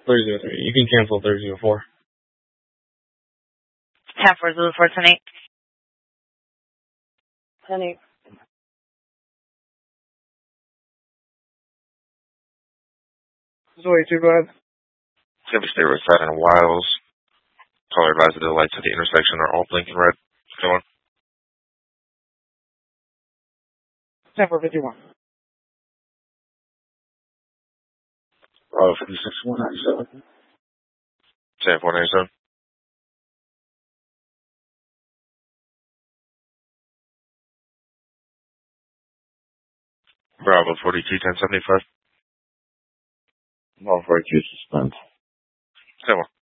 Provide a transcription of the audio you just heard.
303. You can cancel 304. 10-4 Zulu 428. 10-8. Zoe, go ahead. Tempe State Roadside and Wiles. Caller advised that the lights at the intersection are all blinking red. Go on. 10-4-51. Bravo 56-197. 10-4-97. Bravo 42-10-75. Bravo 42 suspend. 10-1.